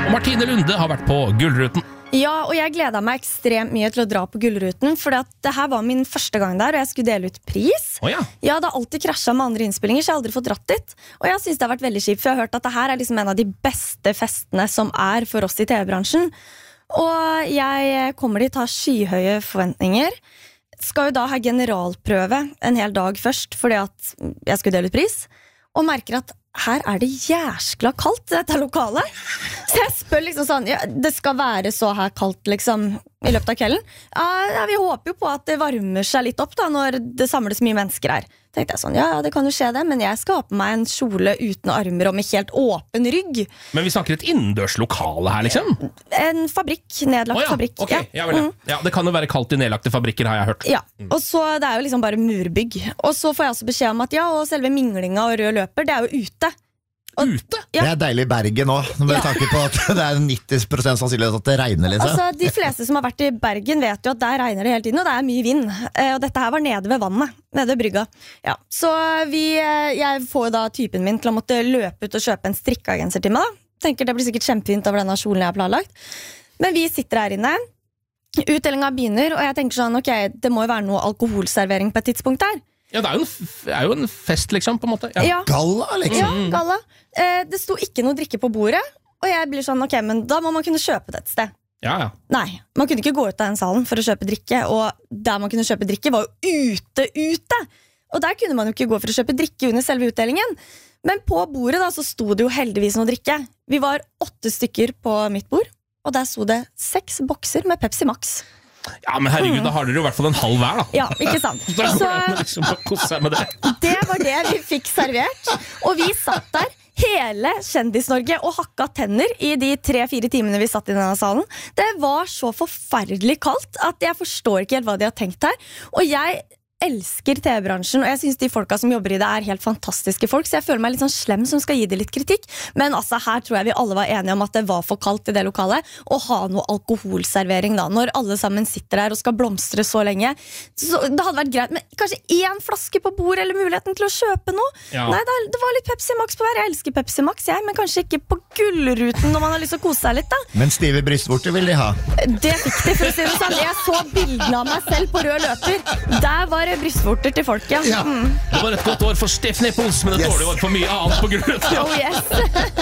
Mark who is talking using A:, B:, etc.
A: Martine Lunde har vært på Gullruten.
B: Ja, og jeg gledet meg ekstremt mye til å dra på Gullruten, for det her var min første gang der, og jeg skulle dele ut pris.
A: Ja.
B: Jeg hadde alltid krasjet med andre innspillinger, så jeg har aldri fått dratt dit. Og jeg synes det har vært veldig kjipt, for jeg har hørt at det her er liksom en av de beste festene som er for oss i TV-bransjen. Og jeg kommer dit, har skyhøye forventninger. Skal jo da ha generalprøve en hel dag først, fordi at jeg skulle dele ut pris, og merker at her er det jæskla kaldt, dette lokalet. Så jeg spør liksom sånn, ja, det skal være så her kaldt liksom i løpet av kvelden. Ja, vi håper jo på at det varmer seg litt opp da, når det samles mye mennesker her. Tenkte jeg sånn, ja, det kan jo skje det, men jeg skal ha på meg en kjole uten armer og med helt åpen rygg.
A: Men vi snakker et innendørs lokale her, liksom?
B: En fabrikk, nedlagt fabrikk.
A: Okay. Ja, vel, ja, det kan jo være kaldt i nedlagte fabrikker, har jeg hørt.
B: Ja, og så det er jo liksom bare murbygg. Og så får jeg også beskjed om at ja, og selve minglinga og rød løper, det er jo ute.
A: Ute?
C: Ja. Det er deilig i Bergen også, med tanke på at det er 90% sannsynlighet at det regner liksom.
B: Altså, de fleste som har vært i Bergen vet jo at der regner det hele tiden, og det er mye vind. Og dette her var nede ved vannet, nede ved brygga. Ja. Så jeg får jo da typen min til å måtte løpe ut og kjøpe en strikkeagenser til meg da. Tenker det blir sikkert kjempefint over denne kjolen jeg har planlagt. Men vi sitter her inne, utdelingen begynner, og jeg tenker sånn, ok, det må jo være noe alkoholservering på et tidspunkt her.
A: Ja, det er jo en fest, liksom, på en måte.
B: Ja.
C: Galla, liksom.
B: Ja, galla. Det sto ikke noe drikke på bordet, og jeg blir sånn, ok, men da må man kunne kjøpe det et sted.
A: Ja.
B: Nei, man kunne ikke gå ut av den salen for å kjøpe drikke, og der man kunne kjøpe drikke var jo ute! Og der kunne man jo ikke gå for å kjøpe drikke under selve utdelingen. Men på bordet da, så sto det jo heldigvis noe drikke. Vi var 8 stykker på mitt bord, og der sto det 6 bokser med Pepsi Max.
A: Ja, men herregud, da har dere jo i hvert fall en halv hver da.
B: Ja, ikke sant.
A: Da går det liksom å kose seg med det.
B: Det var det vi fikk servert. Og vi satt der, hele Kjendis-Norge, og hakka tenner i de 3-4 timene vi satt i denne salen. Det var så forferdelig kaldt at jeg forstår ikke helt hva de har tenkt her. Og jeg elsker TV-bransjen, og jeg synes de folka som jobber i det er helt fantastiske folk, så jeg føler meg litt sånn slem som skal gi det litt kritikk. Men altså, her tror jeg vi alle var enige om at det var for kaldt i det lokalet, å ha noe alkoholservering da, når alle sammen sitter der og skal blomstre så lenge. Så det hadde vært greit, men kanskje 1 flaske på bord, eller muligheten til å kjøpe noe.
A: Ja.
B: Nei, det var litt Pepsi Max på hver. Jeg elsker Pepsi Max, men kanskje ikke på Gullruten når man har lyst til å kose seg litt da.
C: Men stive brystvorter vil de ha.
B: Det fikk de, for å si det sånn. Jeg så bildene av meg selv på rød løper. Der var brystvorter til folk, ja.
A: Det var et godt år for Steff Nipples, men et dårlig år for mye annet på Gullruten.
B: Oh yes.